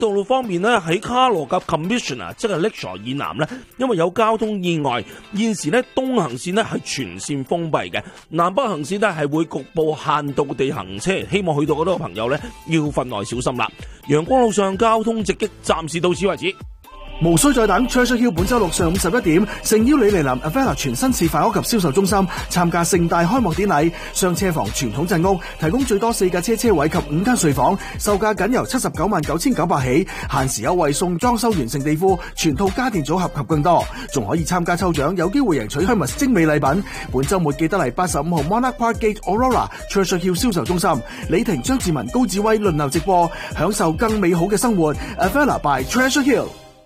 道路方面呢，喺卡羅甲 Commissioner 即係 Lakeshore 以南呢，因為有交通意外，現時呢東行線呢係全線封閉嘅，南北行線呢係會局部限度地行車，希望去到嗰度嘅朋友呢要分內小心啦。陽光路上交通直擊，暫時到此為止。 無需再等 Treasure Hill 本周六上午11點，誠邀你嚟臨 Avella 全新示範屋及銷售中心參加盛大開幕典禮。雙車房傳統鎮屋提供最多4架車位及5間睡房，售價僅由799900起，限時優惠送裝修完成地庫、全套家電組合及更多，仲可以參加抽獎，有機會贏取 Hermes 精美禮品。本週末記得嚟85號 Monarch Park Gate Aurora Treasure Hill 銷售中心，李婷、張志文、高志威輪流直播，享受更美好嘅生活。Avella by Treasure Hill。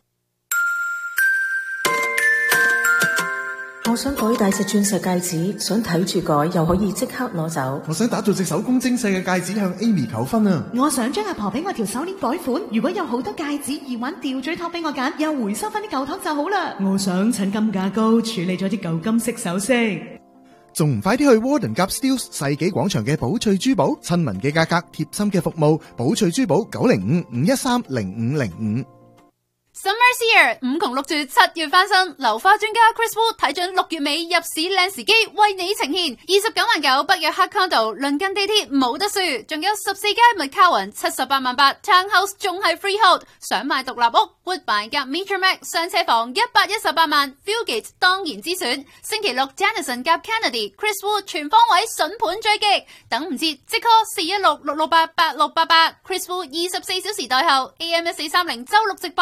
我想改大隻鑽石戒指，想睇住改又可以即刻攞走。 我想打造隻手工精細嘅戒指向 Amy 求婚啊！ 我想將阿婆俾我條手鏈改款，如果有好多戒指耳環吊墜托俾我揀，又回收翻啲舊托就好啦。 我想趁金價高處理咗啲舊金色首飾， 仲唔快啲去 Warden Gap Steeles 世紀廣場嘅寶翠珠寶，親民嘅價格，貼心嘅服務，寶翠珠寶905-513-0505。 Summer's here， 5窮6絕7月翻身，流花專家 Chris Wu 睇準6月尾入市靚時機，為你呈現29.9萬北約黑 condo， 鄰近地鐵冇得輸，仲有14間 McCowan 78.8萬，Townhouse 仲係 freehold， 想買獨立屋 Woodbine 夾 Meter Mac 雙車房118萬 ，Fieldgate 當然之選。星期六 Janison 夾 Kennedy Chris Wu 全方位筍盤追擊，等唔切即 call 416-668-8688 Chris Wu 24小時待候 AM1430周六直播。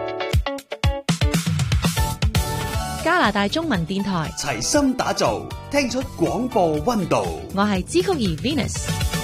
加拿大中文電台齊心打造，聽出廣播溫度。 我係支曲兒 Venus。